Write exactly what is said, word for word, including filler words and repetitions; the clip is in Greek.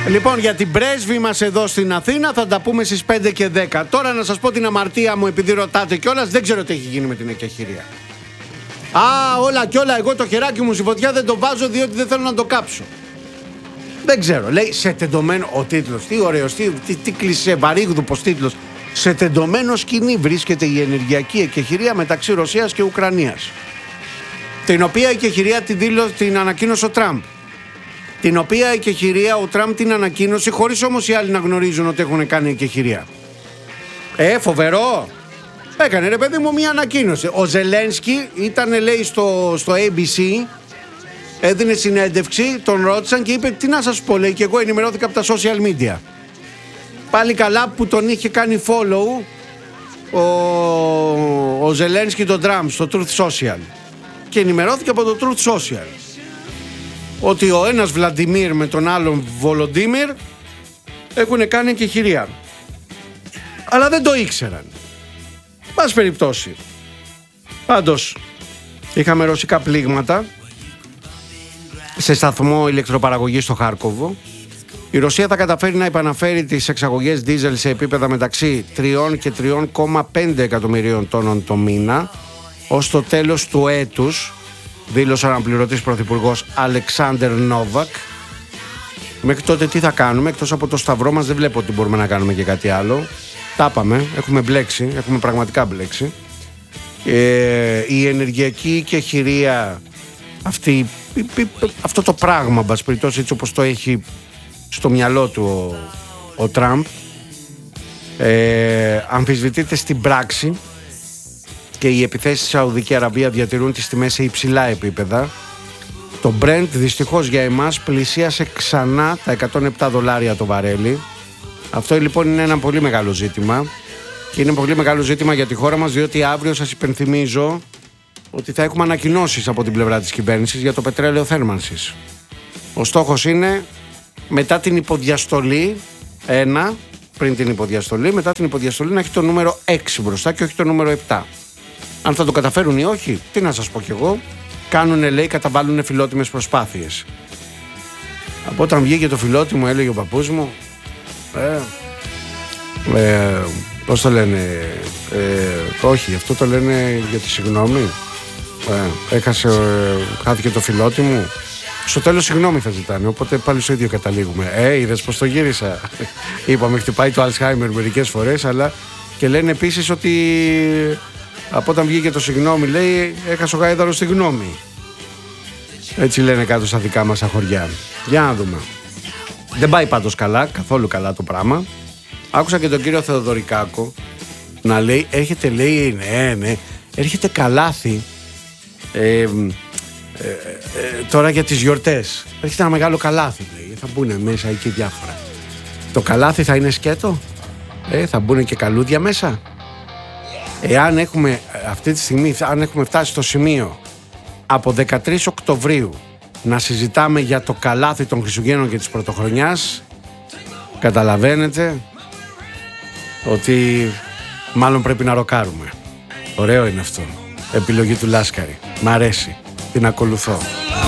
Λοιπόν, για την πρέσβη μας εδώ στην Αθήνα θα τα πούμε στις πέντε και δέκα. Τώρα να σας πω την αμαρτία μου, επειδή ρωτάτε κιόλας, δεν ξέρω τι έχει γίνει με την εκεχηρία. Α, όλα κι όλα, εγώ το χεράκι μου στη φωτιά δεν το βάζω διότι δεν θέλω να το κάψω. Δεν ξέρω, λέει σε τεντωμένο ο τίτλος. Τι ωραίος, τι, τι, τι κλισέ, βαρύγδουπος τίτλος. Σε τεντωμένο σκηνή βρίσκεται η ενεργειακή εκεχηρία μεταξύ Ρωσίας και Ουκρανίας. Την οποία εκεχηρία την, δήλω, την ανακοίνωσε ο Τραμπ. Την οποία εκεχηρία ο Τραμπ την ανακοίνωσε χωρίς όμως οι άλλοι να γνωρίζουν ότι έχουν κάνει εκεχηρία. Ε, φοβερό. Έκανε ρε παιδί μου μια ανακοίνωση. Ο Ζελένσκι ήταν, λέει, στο, στο έι μπι σι, έδινε συνέντευξη, τον ρώτησαν και είπε: τι να σας πω, λέει, και εγώ ενημερώθηκα από τα social media. Πάλι καλά που τον είχε κάνει follow ο, ο Ζελένσκι τον Τραμπ στο Truth Social. Και ενημερώθηκε από το Truth Social ότι ο ένας Βλαντιμίρ με τον άλλον Βολοντίμιρ έχουν κάνει εκεχηρία. Αλλά δεν το ήξεραν. Πάση περιπτώσει. Πάντως, είχαμε ρωσικά πλήγματα σε σταθμό ηλεκτροπαραγωγής στο Χάρκοβο. Η Ρωσία θα καταφέρει να επαναφέρει τις εξαγωγές δίζελ σε επίπεδα μεταξύ τρία και τρία κόμμα πέντε εκατομμυρίων τόνων το μήνα ως το τέλος του έτους, δήλωσε ο αναπληρωτής πρωθυπουργός Αλεξάνδερ Νόβακ. Μέχρι τότε τι θα κάνουμε, εκτός από το σταυρό μας δεν βλέπω ότι μπορούμε να κάνουμε και κάτι άλλο. Τα είπαμε, έχουμε μπλέξει, έχουμε πραγματικά μπλέξει. Ε, η ενεργειακή εκεχηρία, αυτή, αυτό το πράγμα, μπας περιπτώσει, έτσι όπως το έχει στο μυαλό του ο, ο Τραμπ, ε, αμφισβητείται στην πράξη και οι επιθέσεις στη Σαουδική Αραβία διατηρούν τις τιμές σε υψηλά επίπεδα. Το Brent δυστυχώς για εμάς πλησίασε ξανά τα εκατόν επτά δολάρια το βαρέλι. Αυτό λοιπόν είναι ένα πολύ μεγάλο ζήτημα και είναι πολύ μεγάλο ζήτημα για τη χώρα μας, διότι αύριο σας υπενθυμίζω ότι θα έχουμε ανακοινώσεις από την πλευρά της κυβέρνησης για το πετρέλαιο θέρμανσης. Ο στόχος είναι μετά την υποδιαστολή, ένα, πριν την υποδιαστολή, μετά την υποδιαστολή να έχει το νούμερο έξι μπροστά και όχι το νούμερο επτά. Αν θα το καταφέρουν ή όχι, τι να σας πω κι εγώ, κάνουνε, λέει, καταβάλουνε φιλότιμες προσπάθειες. Από όταν βγήκε το φιλότιμο, έλεγε ο παππούς μου, ε, ε, πώς το λένε, ε, όχι, αυτό το λένε για τη συγγνώμη, ε, έχασε, ε, χάθηκε το φιλότιμο. Στο τέλος συγγνώμη θα ζητάνε, οπότε πάλι στο ίδιο καταλήγουμε. Ε, είδες πως το γύρισα. Είπαμε, χτυπάει το Alzheimer μερικές φορές, αλλά και λένε επίσης ότι από όταν βγήκε το συγγνώμη, λέει, έχασε ο γάιδαρος τη γνώμη. Έτσι λένε κάτω στα δικά μας χωριά. Για να δούμε. Δεν πάει πάντως καλά, καθόλου καλά το πράγμα. Άκουσα και τον κύριο Θεοδωρικάκο να λέει, έρχεται, λέει, ναι, ναι, έρχεται καλάθι ε, ε, ε, ε, τώρα για τις γιορτές. Έρχεται ένα μεγάλο καλάθι, λέει, θα μπουν μέσα εκεί διάφορα. Το καλάθι θα είναι σκέτο, ε, θα μπουν και καλούδια μέσα. Εάν έχουμε αυτή τη στιγμή, αν έχουμε φτάσει στο σημείο από δεκατρείς Οκτωβρίου να συζητάμε για το καλάθι των Χριστουγέννων και της Πρωτοχρονιάς, καταλαβαίνετε ότι μάλλον πρέπει να ροκάρουμε. Ωραίο είναι αυτό. Επιλογή του Λάσκαρη. Μ' αρέσει. Την ακολουθώ.